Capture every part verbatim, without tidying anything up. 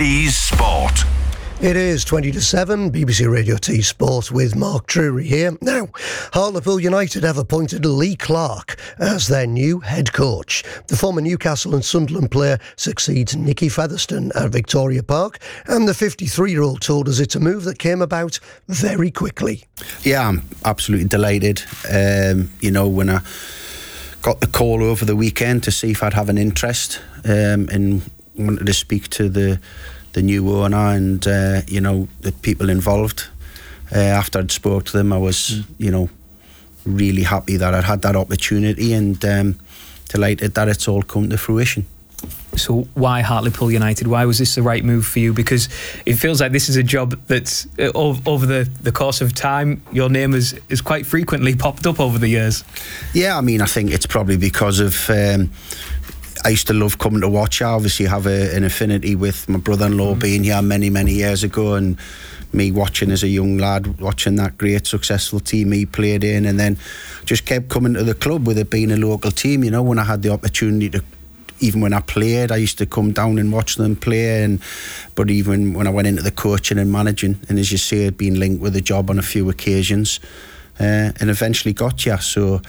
T Sport. It is twenty to seven, B B C Radio T Sport with Mark Drury here. Now, Hartlepool United have appointed Lee Clark as their new head coach. The former Newcastle and Sunderland player succeeds Nicky Featherstone at Victoria Park, and the fifty-three-year-old told us it's a move that came about very quickly. Yeah, I'm absolutely delighted. Um, you know, when I got the call over the weekend to see if I'd have an interest um, and wanted to speak to the the new owner and uh, you know, the people involved. Uh, after I'd spoke to them, I was mm. you know, really happy that I'd had that opportunity, and um, delighted that it's all come to fruition. So why Hartlepool United? Why was this the right move for you? Because it feels like this is a job that's uh, over the, the course of time, your name has, has quite frequently popped up over the years. Yeah, I mean, I think it's probably because of um, I used to love coming to watch. I obviously have a, an affinity with my brother-in-law mm. being here many, many years ago, and me watching as a young lad, watching that great successful team he played in, and then just kept coming to the club with it being a local team. You know, when I had the opportunity to, even when I played, I used to come down and watch them play, and but even when I went into the coaching and managing, and as you say, I'd been linked with a job on a few occasions, uh, and eventually got you. So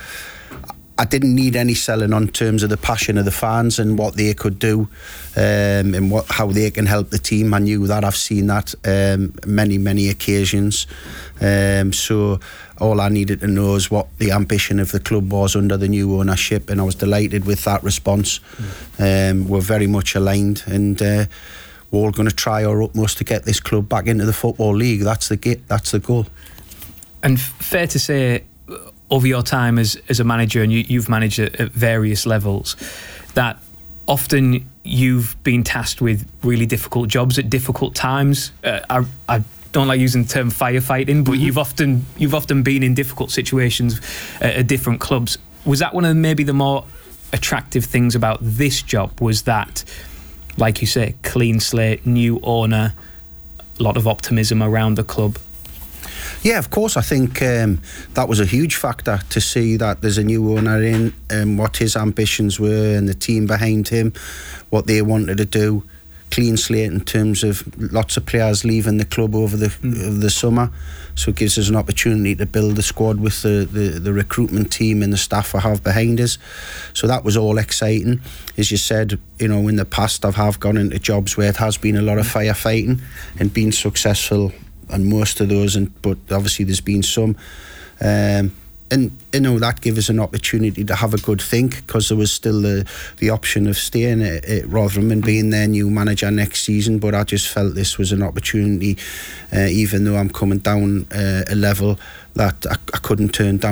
I didn't need any selling on terms of the passion of the fans and what they could do, um, and what how they can help the team. I knew that. I've seen that um, many, many occasions. Um, so all I needed to know is what the ambition of the club was under the new ownership, and I was delighted with that response. Mm. Um, we're very much aligned, and uh, we're all going to try our utmost to get this club back into the Football League. That's the get, that's the goal. And fair to say, over your time as as a manager, and you, you've managed at, at various levels, that often you've been tasked with really difficult jobs at difficult times. Uh, I, I don't like using the term firefighting, but mm-hmm. you've often you've often been in difficult situations at, at different clubs. Was that one of maybe the more attractive things about this job? Was that, like you say, clean slate, new owner, a lot of optimism around the club? Yeah, of course. I think um, that was a huge factor to see that there's a new owner in, and what his ambitions were, and the team behind him, what they wanted to do. Clean slate in terms of lots of players leaving the club over the mm. over the summer, so it gives us an opportunity to build the squad with the, the, the recruitment team and the staff I have behind us. So that was all exciting. As you said, you know, in the past I have gone into jobs where it has been a lot of firefighting and been successful and most of those, and but obviously there's been some, um, and you know, that gave us an opportunity to have a good think, because there was still the the option of staying at, at Rotherham and being their new manager next season. But I just felt this was an opportunity, uh, even though I'm coming down uh, a level, that I, I couldn't turn down.